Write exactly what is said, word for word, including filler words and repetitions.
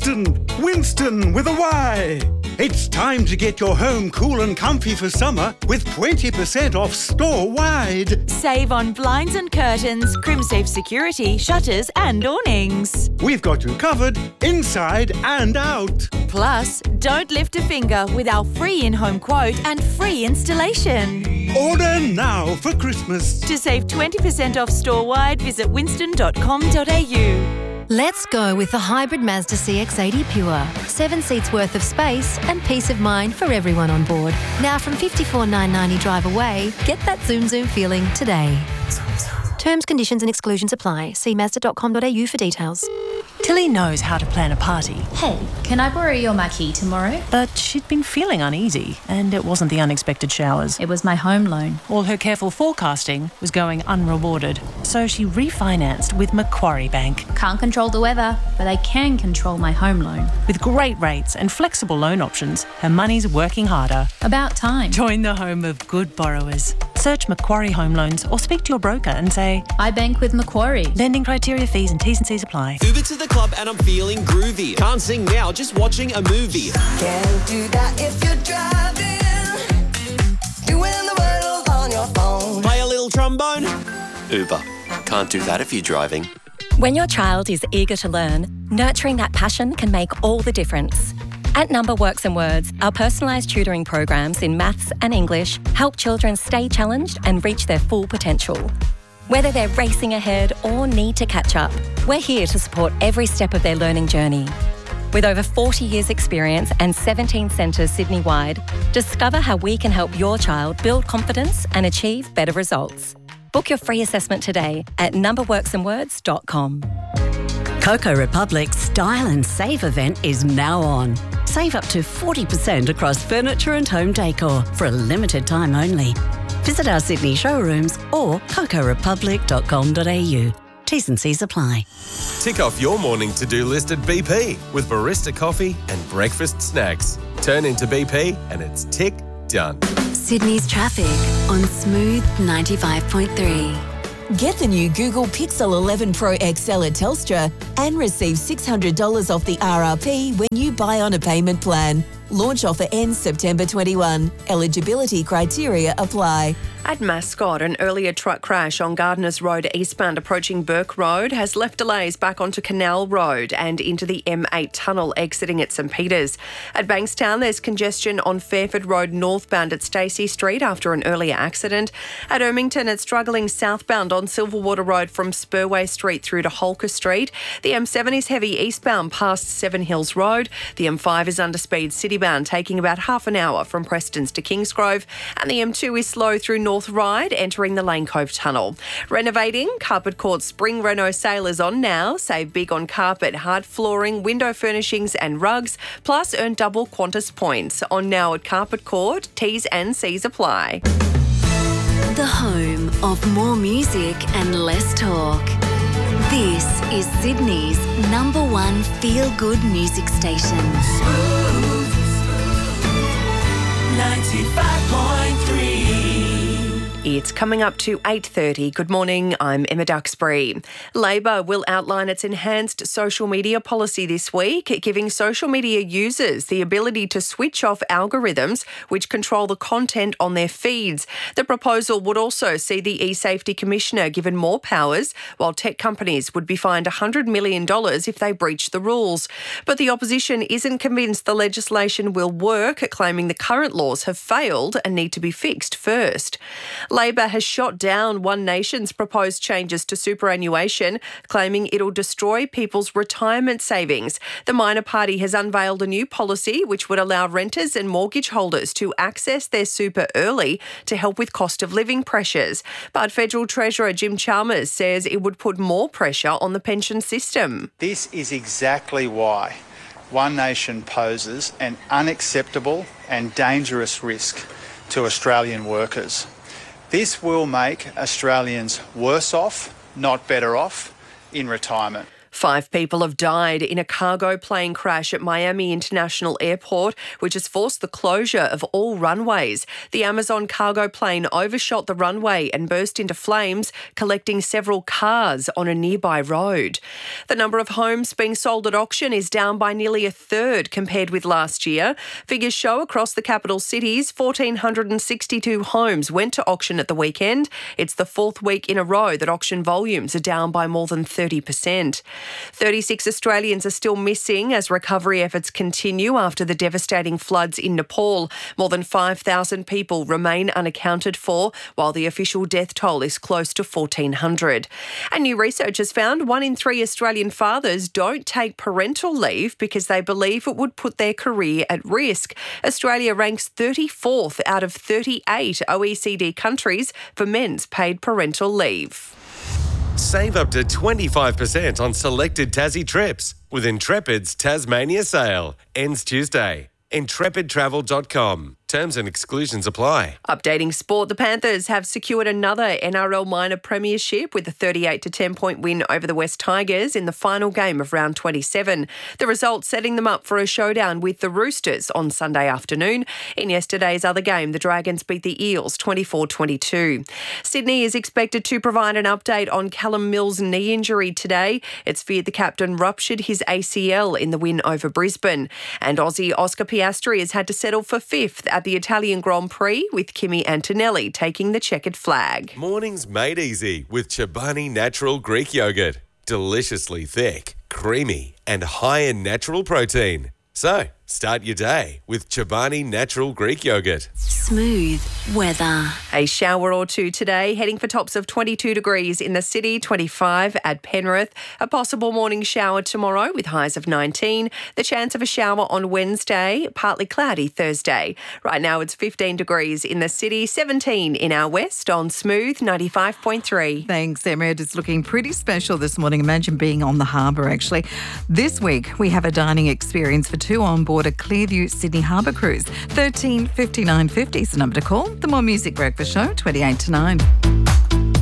Winston! Winston with a Y! It's time to get your home cool and comfy for summer with twenty percent off store-wide. Save on blinds and curtains, CrimSafe security, shutters and awnings. We've got you covered inside and out. Plus, don't lift a finger with our free in-home quote and free installation. Order now for Christmas. To save twenty percent off store-wide, visit winston dot com dot a u. Let's go with the hybrid Mazda C X eighty Pure. Seven seats worth of space and peace of mind for everyone on board. Now from fifty-four thousand nine hundred ninety drive away, get that zoom zoom feeling today. Terms, conditions and exclusions apply. See mazda dot com dot a u for details. Tilly knows how to plan a party. Hey, can I borrow your marquee tomorrow? But she'd been feeling uneasy, and it wasn't the unexpected showers. It was my home loan. All her careful forecasting was going unrewarded, so she refinanced with Macquarie Bank. Can't control the weather, but I can control my home loan. With great rates and flexible loan options, her money's working harder. About time. Join the home of good borrowers. Search Macquarie Home Loans or speak to your broker and say, I bank with Macquarie. Lending criteria, fees and T's and C's apply. Uber to the club and I'm feeling groovy. Can't sing now, just watching a movie. Can't do that if you're driving. Doing the world on your phone. Play a little trombone. Uber. Can't do that if you're driving. When your child is eager to learn, nurturing that passion can make all the difference. At Number Works and Words, our personalised tutoring programs in maths and English help children stay challenged and reach their full potential. Whether they're racing ahead or need to catch up, we're here to support every step of their learning journey. With over forty years experience and seventeen centres Sydney-wide, discover how we can help your child build confidence and achieve better results. Book your free assessment today at number works and words dot com. Coco Republic's Style and Save event is now on. Save up to forty percent across furniture and home decor for a limited time only. Visit our Sydney showrooms or coco republic dot com dot a u. T's and C's apply. Tick off your morning to-do list at B P with barista coffee and breakfast snacks. Turn into B P and it's tick done. Sydney's traffic on Smooth ninety-five point three. Get the new Google Pixel eleven Pro X L at Telstra and receive six hundred dollars off the R R P when you buy on a payment plan. Launch offer ends September twenty-first. Eligibility criteria apply. At Mascot, an earlier truck crash on Gardeners Road eastbound approaching Burke Road has left delays back onto Canal Road and into the M eight tunnel exiting at St Peters. At Bankstown, there's congestion on Fairford Road northbound at Stacey Street after an earlier accident. At Ermington, it's struggling southbound on Silverwater Road from Spurway Street through to Holker Street. The M seven is heavy eastbound past Seven Hills Road. The M five is under speed citybound, taking about half an hour from Prestons to Kingsgrove. And the M two is slow through North Ryde, entering the Lane Cove Tunnel. Renovating, Carpet Court Spring Reno sale is on now. Save big on carpet, hard flooring, window furnishings and rugs, plus earn double Qantas points. On now at Carpet Court, T's and C's apply. The home of more music and less talk. This is Sydney's number one feel-good music station. Smooth ninety-five point three. It's coming up to eight thirty. Good morning, I'm Emma Duxbury. Labor will outline its enhanced social media policy this week, giving social media users the ability to switch off algorithms which control the content on their feeds. The proposal would also see the eSafety Commissioner given more powers, while tech companies would be fined one hundred million dollars if they breach the rules. But the opposition isn't convinced the legislation will work, claiming the current laws have failed and need to be fixed first. Labor has shot down One Nation's proposed changes to superannuation, claiming it'll destroy people's retirement savings. The minor party has unveiled a new policy which would allow renters and mortgage holders to access their super early to help with cost of living pressures. But Federal Treasurer Jim Chalmers says it would put more pressure on the pension system. This is exactly why One Nation poses an unacceptable and dangerous risk to Australian workers. This will make Australians worse off, not better off, in retirement. Five people have died in a cargo plane crash at Miami International Airport, which has forced the closure of all runways. The Amazon cargo plane overshot the runway and burst into flames, collecting several cars on a nearby road. The number of homes being sold at auction is down by nearly a third compared with last year. Figures show across the capital cities, one thousand four hundred sixty-two homes went to auction at the weekend. It's the fourth week in a row that auction volumes are down by more than thirty percent. thirty-six Australians are still missing as recovery efforts continue after the devastating floods in Nepal. More than five thousand people remain unaccounted for, while the official death toll is close to fourteen hundred. And new research has found one in three Australian fathers don't take parental leave because they believe it would put their career at risk. Australia ranks thirty-fourth out of thirty-eight O E C D countries for men's paid parental leave. Save up to twenty-five percent on selected Tassie trips with Intrepid's Tasmania sale. Ends Tuesday. intrepid travel dot com. Terms and exclusions apply. Updating sport, the Panthers have secured another N R L minor premiership with a thirty-eight to ten point win over the West Tigers in the final game of round twenty-seven. The result setting them up for a showdown with the Roosters on Sunday afternoon. In yesterday's other game, the Dragons beat the Eels twenty-four twenty-two. Sydney is expected to provide an update on Callum Mills' knee injury today. It's feared the captain ruptured his A C L in the win over Brisbane. And Aussie Oscar Piastri has had to settle for fifth at the Italian Grand Prix, with Kimi Antonelli taking the checkered flag. Mornings made easy with Chobani Natural Greek Yogurt. Deliciously thick, creamy and high in natural protein. So, start your day with Chobani Natural Greek Yogurt. Smooth weather. A shower or two today, heading for tops of twenty-two degrees in the city, twenty-five at Penrith. A possible morning shower tomorrow with highs of nineteen. The chance of a shower on Wednesday, partly cloudy Thursday. Right now it's fifteen degrees in the city, seventeen in our west on Smooth ninety-five point three. Thanks, Emma. It's looking pretty special this morning. Imagine being on the harbour, actually. This week, we have a dining experience for two on board a Clearview Sydney Harbour cruise. thirteen fifty-nine fifty is the number to call. The More Music Breakfast Show, twenty-eight to nine.